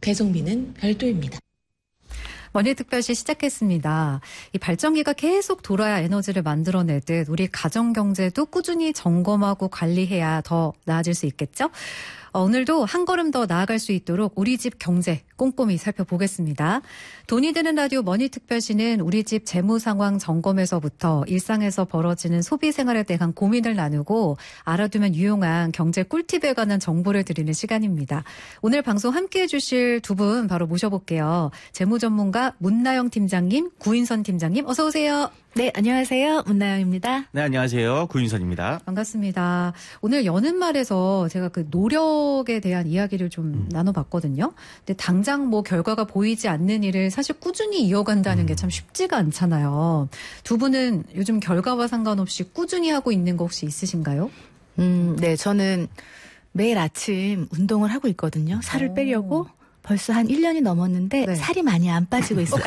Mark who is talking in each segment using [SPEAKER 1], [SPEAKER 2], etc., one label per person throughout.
[SPEAKER 1] 배송비는 별도입니다.
[SPEAKER 2] 머니특별시 시작했습니다. 이 발전기가 계속 돌아야 에너지를 만들어내듯 우리 가정경제도 꾸준히 점검하고 관리해야 더 나아질 수 있겠죠? 오늘도 한 걸음 더 나아갈 수 있도록 우리 집 경제 꼼꼼히 살펴보겠습니다. 돈이 되는 라디오 머니특별시는 우리 집 재무 상황 점검에서부터 일상에서 벌어지는 소비 생활에 대한 고민을 나누고 알아두면 유용한 경제 꿀팁에 관한 정보를 드리는 시간입니다. 오늘 방송 함께해 주실 두 분 바로 모셔볼게요. 재무 전문가 문나영 팀장님, 구인선 팀장님 어서 오세요.
[SPEAKER 3] 네, 안녕하세요. 문나영입니다.
[SPEAKER 4] 네, 안녕하세요. 구인선입니다.
[SPEAKER 2] 반갑습니다. 오늘 여는 말에서 제가 그 노력에 대한 이야기를 좀 나눠봤거든요. 근데 당장 뭐 결과가 보이지 않는 일을 사실 꾸준히 이어간다는 게 참 쉽지가 않잖아요. 두 분은 요즘 결과와 상관없이 꾸준히 하고 있는 거 혹시 있으신가요?
[SPEAKER 3] 네, 저는 매일 아침 운동을 하고 있거든요. 살을 빼려고. 벌써 한 1년이 넘었는데
[SPEAKER 2] 네.
[SPEAKER 3] 살이 많이 안 빠지고 있어요.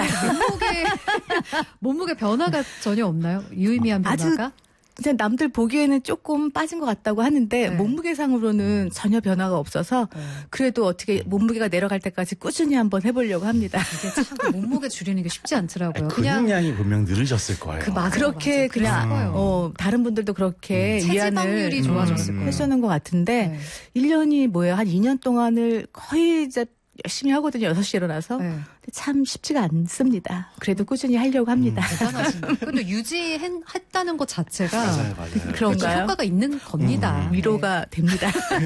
[SPEAKER 2] 몸무게 변화가 전혀 없나요? 유의미한 변화가?
[SPEAKER 3] 그냥 남들 보기에는 조금 빠진 것 같다고 하는데
[SPEAKER 2] 네.
[SPEAKER 3] 몸무게상으로는 전혀 변화가 없어서 그래도 어떻게 몸무게가 내려갈 때까지 꾸준히 한번 해보려고 합니다.
[SPEAKER 2] 이게 참 몸무게 줄이는 게 쉽지 않더라고요.
[SPEAKER 4] 근육량이 분명 늘으셨을 거예요.
[SPEAKER 3] 그렇게 그냥 다른 분들도 그렇게
[SPEAKER 2] 체지방률이
[SPEAKER 3] 위안을
[SPEAKER 2] 좋아졌을 거예요.
[SPEAKER 3] 해주는 것 같은데 1년이 뭐예요? 한 2년 동안을 거의 이제 열심히 하거든요. 6시에 일어나서.
[SPEAKER 2] 네.
[SPEAKER 3] 참 쉽지가 않습니다. 그래도 꾸준히 하려고 합니다.
[SPEAKER 2] 대단하시네요. 근데 유지했다는 것 자체가
[SPEAKER 4] 맞아요.
[SPEAKER 3] 그런가요?
[SPEAKER 2] 효과가 있는 겁니다.
[SPEAKER 3] 위로가 됩니다.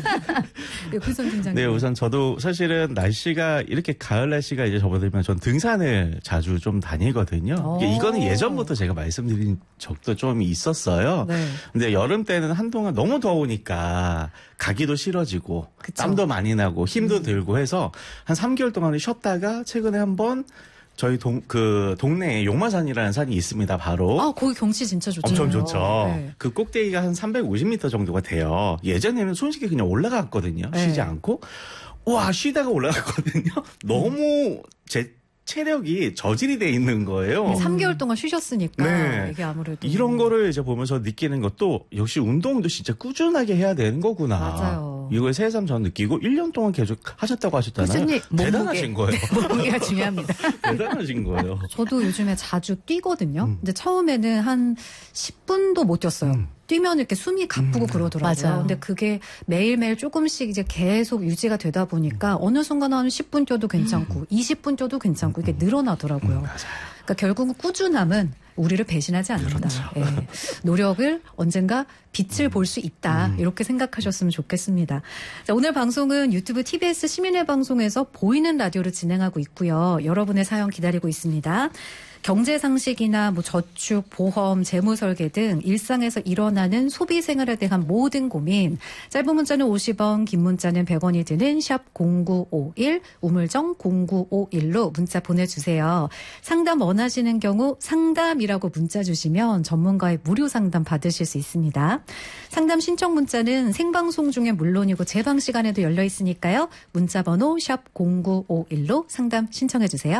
[SPEAKER 2] 네, 구선 팀장님.
[SPEAKER 4] 네, 우선 저도 사실은 날씨가 이렇게 가을 날씨가 이제 접어들면 전 등산을 자주 좀 다니거든요. 이거는 예전부터 제가 말씀드린 적도 좀 있었어요.
[SPEAKER 2] 네.
[SPEAKER 4] 근데 여름 때는 한동안 너무 더우니까 가기도 싫어지고
[SPEAKER 2] 그쵸.
[SPEAKER 4] 땀도 많이 나고 힘도 들고 해서 한 3개월 동안 쉬었다가 최근에 한번 저희 동네에 용마산이라는 산이 있습니다. 바로.
[SPEAKER 2] 거기 경치 진짜 좋죠.
[SPEAKER 4] 엄청 좋죠.
[SPEAKER 2] 네.
[SPEAKER 4] 그 꼭대기가 한 350m 정도가 돼요. 예전에는 손쉽게 그냥 올라갔거든요.
[SPEAKER 2] 네.
[SPEAKER 4] 쉬지 않고. 와, 쉬다가 올라갔거든요. 너무 제 체력이 저질이 돼 있는 거예요.
[SPEAKER 2] 3개월 동안 쉬셨으니까
[SPEAKER 4] 네.
[SPEAKER 2] 이게 아무래도
[SPEAKER 4] 이런 거를 이제 보면서 느끼는 것도 역시 운동도 진짜 꾸준하게 해야 되는 거구나.
[SPEAKER 2] 맞아요.
[SPEAKER 4] 이걸 새삼 전 느끼고 1년 동안 계속 하셨다고 하셨잖아요.
[SPEAKER 3] 꾸준히
[SPEAKER 4] 대단하신 거예요.
[SPEAKER 3] 몸무게가 중요합니다.
[SPEAKER 4] 대단하신 거예요.
[SPEAKER 2] 저도 요즘에 자주 뛰거든요. 근데 처음에는 한 10분도 못 뛰었어요. 뛰면 이렇게 숨이 가쁘고 그러더라고요.
[SPEAKER 3] 맞아요.
[SPEAKER 2] 근데 그게 매일매일 조금씩 이제 계속 유지가 되다 보니까 어느 순간 한 10분 뛰어도 괜찮고 20분 뛰어도 괜찮고 이게 늘어나더라고요. 그러니까 결국은 꾸준함은 우리를 배신하지 않는다. 예. 노력을 언젠가 빛을 볼 수 있다. 이렇게 생각하셨으면 좋겠습니다. 자, 오늘 방송은 유튜브 TBS 시민회 방송에서 보이는 라디오로 진행하고 있고요. 여러분의 사연 기다리고 있습니다. 경제 상식이나 뭐 저축, 보험, 재무 설계 등 일상에서 일어나는 소비 생활에 대한 모든 고민. 짧은 문자는 50원, 긴 문자는 100원이 드는 샵 0951, 우물정 0951로 문자 보내주세요. 상담 원하시는 경우 상담이라고 문자 주시면 전문가의 무료 상담 받으실 수 있습니다. 상담 신청 문자는 생방송 중에 물론이고 재방 시간에도 열려 있으니까요. 문자 번호 샵 0951로 상담 신청해 주세요.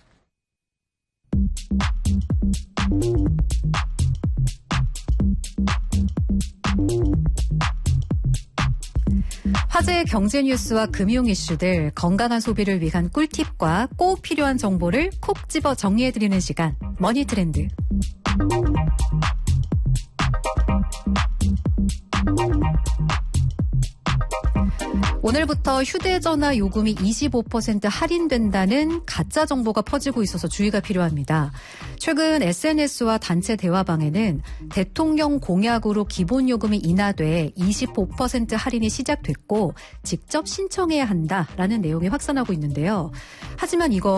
[SPEAKER 2] 화제의 경제 뉴스와 금융 이슈들, 건강한 소비를 위한 꿀팁과 꼭 필요한 정보를 콕 집어 정리해드리는 시간, 머니트렌드. 오늘부터 휴대전화 요금이 25% 할인된다는 가짜 정보가 퍼지고 있어서 주의가 필요합니다. 최근 SNS와 단체 대화방에는 대통령 공약으로 기본 요금이 인하돼 25% 할인이 시작됐고 직접 신청해야 한다라는 내용이 확산하고 있는데요. 하지만 이거